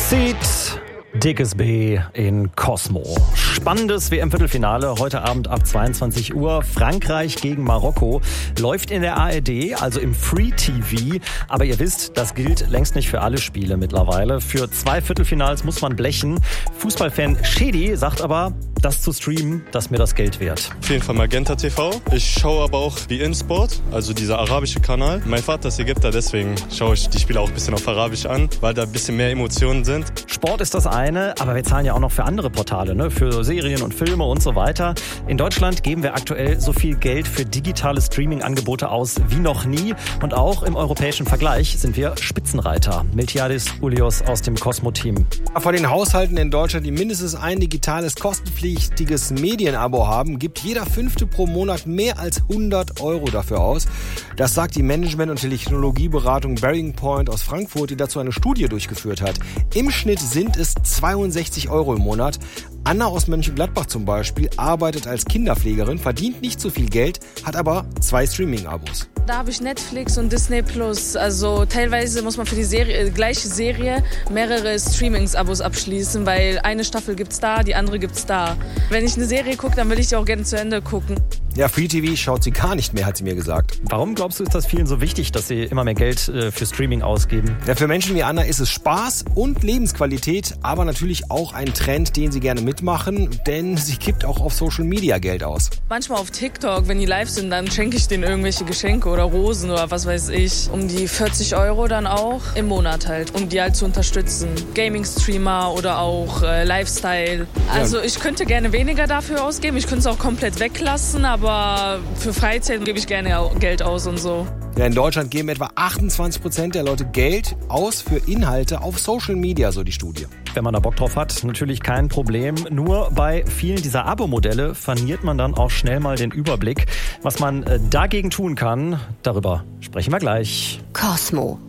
Seed, Dickes B in Cosmo. Spannendes WM-Viertelfinale heute Abend ab 22 Uhr. Frankreich gegen Marokko läuft in der ARD, also im Free TV. Aber ihr wisst, das gilt längst nicht für alle Spiele mittlerweile. Für 2 Viertelfinals muss man blechen. Fußballfan Shedi sagt aber, das zu streamen, das mir das Geld wert. Auf jeden Fall Magenta TV. Ich schaue aber auch BeIN Sport, also dieser arabische Kanal. Mein Vater ist Ägypter, deswegen schaue ich die Spiele auch ein bisschen auf Arabisch an, weil da ein bisschen mehr Emotionen sind. Sport ist das eine, aber wir zahlen ja auch noch für andere Portale, ne? Für Serien und Filme und so weiter. In Deutschland geben wir aktuell so viel Geld für digitale Streaming-Angebote aus wie noch nie. Und auch im europäischen Vergleich sind wir Spitzenreiter. Miltiadis Ulios aus dem Cosmo-Team. Von den Haushalten in Deutschland, die mindestens ein digitales, kostenpflichtiges Medienabo haben, gibt jeder 5. pro Monat mehr als 100 € dafür aus. Das sagt die Management- und Technologieberatung Bearing Point aus Frankfurt, die dazu eine Studie durchgeführt hat. Im Schnitt sind es 62 € im Monat. Anna aus Mönchengladbach zum Beispiel arbeitet als Kinderpflegerin, verdient nicht so viel Geld, hat aber 2 Streaming-Abos. Da habe ich Netflix und Disney Plus. Also teilweise muss man für die gleiche Serie mehrere Streamings-Abos abschließen, weil eine Staffel gibt's da, die andere gibt's da. Wenn ich eine Serie gucke, dann will ich die auch gerne zu Ende gucken. Ja, Free TV schaut sie gar nicht mehr, hat sie mir gesagt. Warum glaubst du, ist das vielen so wichtig, dass sie immer mehr Geld für Streaming ausgeben? Ja, für Menschen wie Anna ist es Spaß und Lebensqualität, aber natürlich auch ein Trend, den sie gerne mitmachen, denn sie gibt auch auf Social Media Geld aus. Manchmal auf TikTok, wenn die live sind, dann schenke ich denen irgendwelche Geschenke oder Rosen oder was weiß ich. Um die 40 € dann auch im Monat halt, um die halt zu unterstützen. Gaming-Streamer oder auch Lifestyle. Also ich könnte gerne weniger dafür ausgeben, ich könnte es auch komplett weglassen, aber für Freizeit gebe ich gerne Geld aus und so. Ja, in Deutschland geben etwa 28% der Leute Geld aus für Inhalte auf Social Media, so die Studie. Wenn man da Bock drauf hat, natürlich kein Problem. Nur bei vielen dieser Abo-Modelle verliert man dann auch schnell mal den Überblick. Was man dagegen tun kann, darüber sprechen wir gleich. Cosmo.